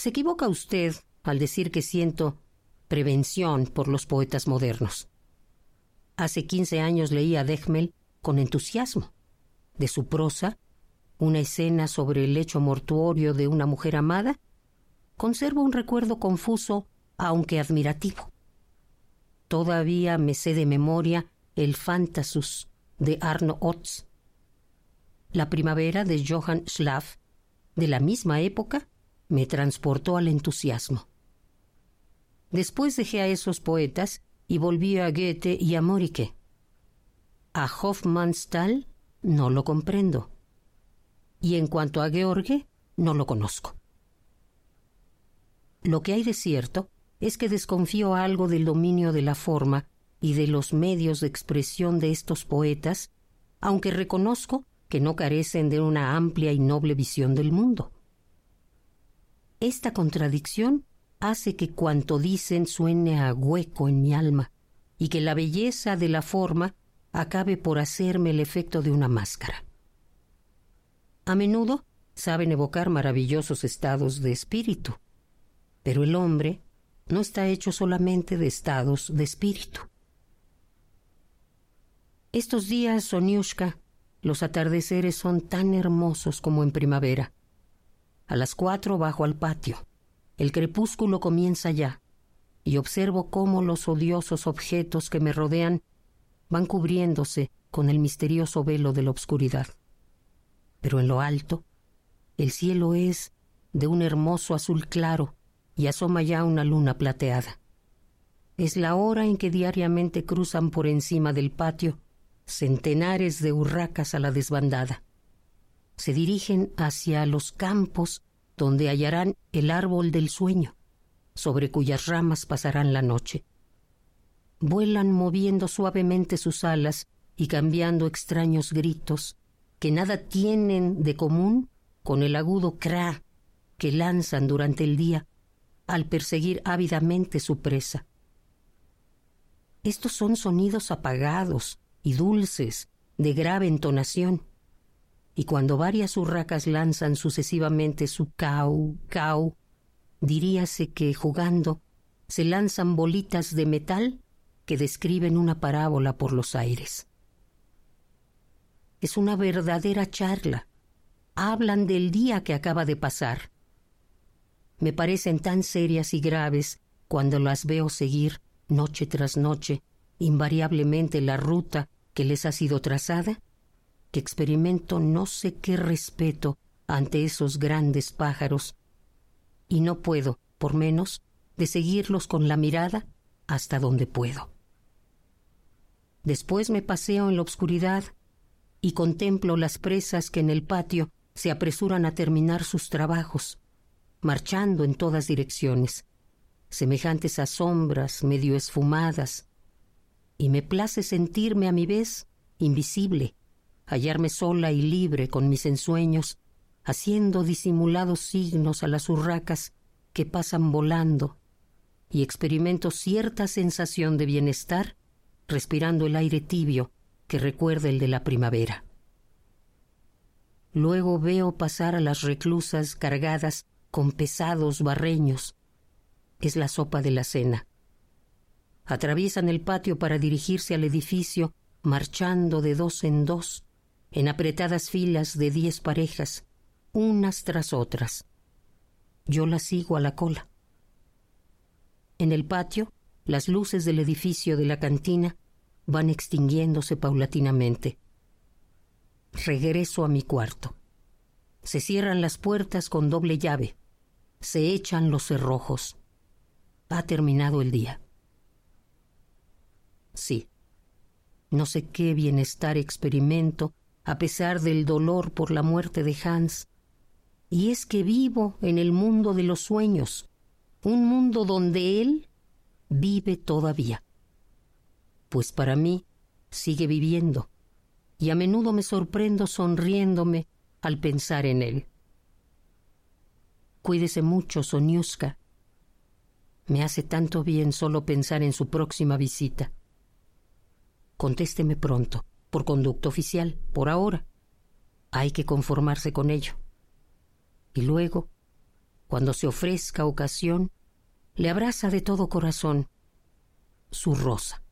Se equivoca usted al decir que siento prevención por los poetas modernos. Hace 15 años leí a Degmel con entusiasmo. De su prosa, una escena sobre el lecho mortuorio de una mujer amada, conservo un recuerdo confuso, aunque admirativo. Todavía me sé de memoria el Fantasus de Arno Ots. La primavera de Johann Schlaf, de la misma época, me transportó al entusiasmo. Después dejé a esos poetas y volví a Goethe y a Mörike. A Hofmannsthal no lo comprendo. Y en cuanto a George, no lo conozco. Lo que hay de cierto es que desconfío algo del dominio de la forma y de los medios de expresión de estos poetas, aunque reconozco que no carecen de una amplia y noble visión del mundo. Esta contradicción hace que cuanto dicen suene a hueco en mi alma y que la belleza de la forma acabe por hacerme el efecto de una máscara. A menudo saben evocar maravillosos estados de espíritu, pero el hombre no está hecho solamente de estados de espíritu. Estos días, Soniushka, los atardeceres son tan hermosos como en primavera. A las 4 bajo al patio. El crepúsculo comienza ya, y observo cómo los odiosos objetos que me rodean van cubriéndose con el misterioso velo de la obscuridad. Pero en lo alto, el cielo es de un hermoso azul claro y asoma ya una luna plateada. Es la hora en que diariamente cruzan por encima del patio centenares de urracas a la desbandada. Se dirigen hacia los campos donde hallarán el árbol del sueño, sobre cuyas ramas pasarán la noche. Vuelan moviendo suavemente sus alas y cambiando extraños gritos que nada tienen de común con el agudo cra que lanzan durante el día al perseguir ávidamente su presa. Estos son sonidos apagados y dulces, de grave entonación, y cuando varias urracas lanzan sucesivamente su cau, cau, diríase que, jugando, se lanzan bolitas de metal que describen una parábola por los aires. Es una verdadera charla. Hablan del día que acaba de pasar. Me parecen tan serias y graves cuando las veo seguir, noche tras noche, invariablemente la ruta que les ha sido trazada, que experimento no sé qué respeto ante esos grandes pájaros, y no puedo, por menos, de seguirlos con la mirada hasta donde puedo. Después me paseo en la oscuridad y contemplo las presas que en el patio se apresuran a terminar sus trabajos, marchando en todas direcciones, semejantes a sombras medio esfumadas, y me place sentirme a mi vez invisible, hallarme sola y libre con mis ensueños, haciendo disimulados signos a las urracas que pasan volando, y experimento cierta sensación de bienestar respirando el aire tibio que recuerda el de la primavera. Luego veo pasar a las reclusas cargadas con pesados barreños. Es la sopa de la cena. Atraviesan el patio para dirigirse al edificio, marchando de 2 en 2, en apretadas filas de 10 parejas, unas tras otras. Yo las sigo a la cola. En el patio, las luces del edificio de la cantina van extinguiéndose paulatinamente. Regreso a mi cuarto. Se cierran las puertas con doble llave. Se echan los cerrojos. Ha terminado el día. Sí, no sé qué bienestar experimento a pesar del dolor por la muerte de Hans. Y es que vivo en el mundo de los sueños, un mundo donde él vive todavía. Pues para mí sigue viviendo, y a menudo me sorprendo sonriéndome al pensar en él. Cuídese mucho, Soniushka. Me hace tanto bien solo pensar en su próxima visita. Contésteme pronto, por conducto oficial, por ahora. Hay que conformarse con ello. Y luego, Cuando se ofrezca ocasión, le abraza de todo corazón su rosa.